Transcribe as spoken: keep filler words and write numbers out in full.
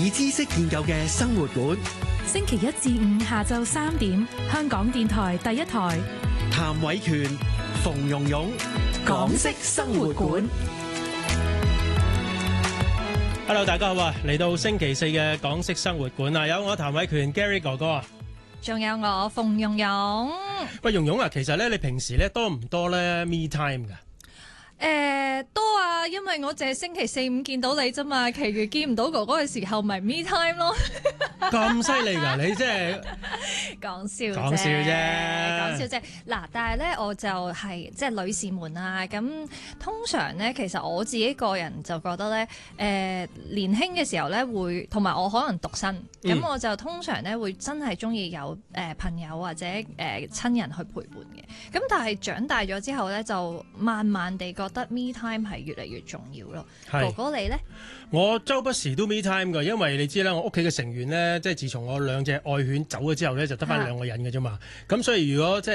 以知識建構嘅生活館。 星期一至五下晝三點，香港電台第一台。 譚偉權、馮蓉蓉，港式生活館。 Hello， 大家好啊！嚟到星期四嘅港式生活館啊，有我譚偉權 Gary 哥哥啊， 仲有我馮蓉蓉。 喂，蓉蓉啊，其實咧，你平時咧多唔多咧 me time 噶？ 誒、呃，多啊，因為我淨係星期四五見到你啫嘛，其餘見唔到哥哥嘅時候，咪 me time 咯。 咁犀利㗎，你真係講笑啫， 講笑啫， 講笑啫。嗱，但係咧，我就係、是、即係女士們啊，咁通常咧，其實我自己個人就覺得咧，誒、呃、年輕嘅時候咧會，同埋我可能獨身，咁、嗯、我就通常咧會真係中意有誒、呃、朋友或者誒、呃、親人去陪伴嘅。咁但係長大咗之後咧，就慢慢地覺得 me time 係越嚟越重要咯。哥哥你咧？ 我周不時都 me time 㗎，因為你知啦，我屋企嘅成員咧，即係自從我兩隻愛犬走咗之後咧，就得翻兩個人嘅啫嘛。咁所以如果即係